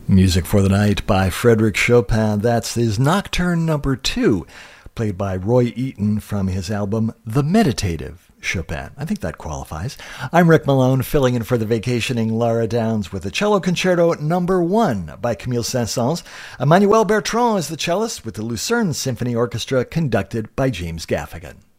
Music for the Night by Frédéric Chopin. That's his Nocturne Number 2, played by Roy Eaton from his album The Meditative Chopin. I think that qualifies. I'm Rick Malone, filling in for the vacationing Laura Downs with the Cello Concerto Number 1 by Camille Saint-Saëns. Emmanuel Bertrand is the cellist with the Lucerne Symphony Orchestra, conducted by James Gaffigan.